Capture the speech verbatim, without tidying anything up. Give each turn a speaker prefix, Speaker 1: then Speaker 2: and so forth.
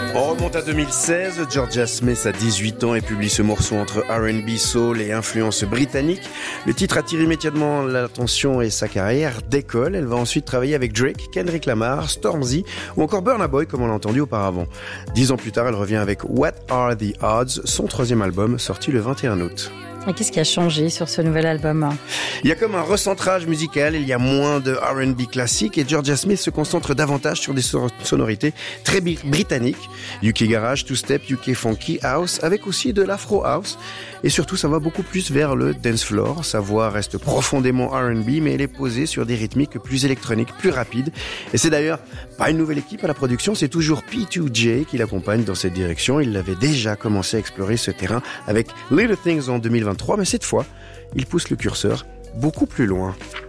Speaker 1: On remonte à deux mille seize, Georgia Smith a dix-huit ans et publie ce morceau entre R and B, soul et influence britannique. Le titre attire immédiatement l'attention et sa carrière décolle. Elle va ensuite travailler avec Drake, Kendrick Lamar, Stormzy ou encore Burna Boy comme on l'a entendu auparavant. Dix ans plus tard, elle revient avec What Are the Odds, son troisième album sorti le vingt et un août.
Speaker 2: Et qu'est-ce qui a changé sur ce nouvel album ?
Speaker 1: Il y a comme un recentrage musical, il y a moins de R and B classique et Georgia Smith se concentre davantage sur des sonorités très britanniques. U K Garage, Two Step, U K Funky House, avec aussi de l'Afro House. Et surtout, ça va beaucoup plus vers le dance floor. Sa voix reste profondément R and B, mais elle est posée sur des rythmiques plus électroniques, plus rapides. Et c'est d'ailleurs pas une nouvelle équipe à la production, c'est toujours P deux J qui l'accompagne dans cette direction. Il avait déjà commencé à explorer ce terrain avec Little Things en deux mille vingt-trois, mais cette fois, il pousse le curseur beaucoup plus loin.